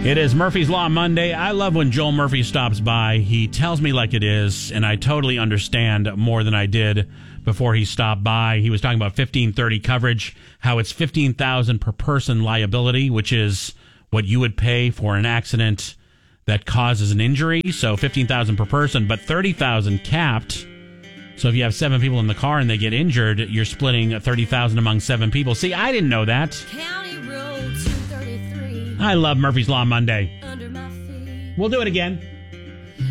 It is Murphy's Law Monday. I love when Joel Murphy stops by. He tells me like it is, and I totally understand more than I did before he stopped by. He was talking about 1530 coverage, how it's $15,000 per person liability, which is what you would pay for an accident that causes an injury. So $15,000 per person, but $30,000 capped. So if you have 7 people in the car and they get injured, you're splitting $30,000 among 7 people. See, I didn't know that. County Road 233. I love Murphy's Law Monday. Under my feet. We'll do it again.